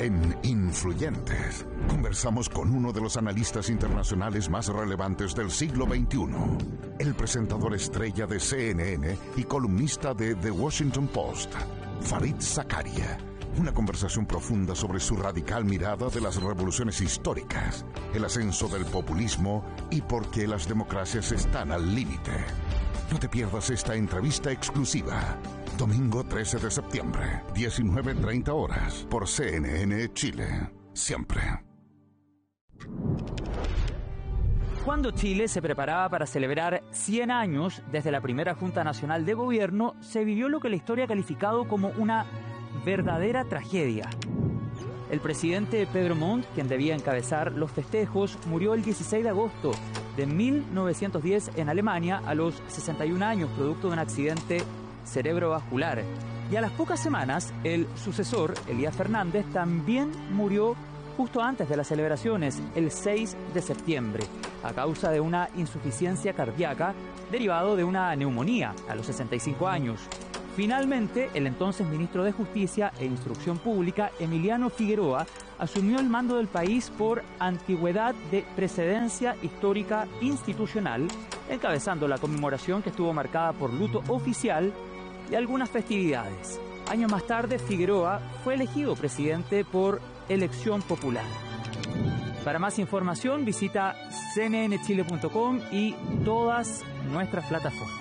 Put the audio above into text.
En Influyentes, conversamos con uno de los analistas internacionales más relevantes del siglo XXI, el presentador estrella de CNN y columnista de The Washington Post, Fareed Zakaria. Una conversación profunda sobre su radical mirada de las revoluciones históricas, el ascenso del populismo y por qué las democracias están al límite. No te pierdas esta entrevista exclusiva. Domingo 13 de septiembre, 19:30 horas, por CNN Chile. Siempre. Cuando Chile se preparaba para celebrar 100 años desde la primera Junta Nacional de Gobierno, se vivió lo que la historia ha calificado como una verdadera tragedia. El presidente Pedro Montt, quien debía encabezar los festejos, murió el 16 de agosto de 1910 en Alemania a los 61 años, producto de un accidente cerebrovascular. Y a las pocas semanas, el sucesor, Elías Fernández, también murió justo antes de las celebraciones, el 6 de septiembre, a causa de una insuficiencia cardíaca derivado de una neumonía a los 65 años. Finalmente, el entonces ministro de Justicia e Instrucción Pública, Emiliano Figueroa, asumió el mando del país por antigüedad de precedencia histórica institucional, encabezando la conmemoración que estuvo marcada por luto oficial y algunas festividades. Años más tarde, Figueroa fue elegido presidente por elección popular. Para más información, visita cnnchile.com y todas nuestras plataformas.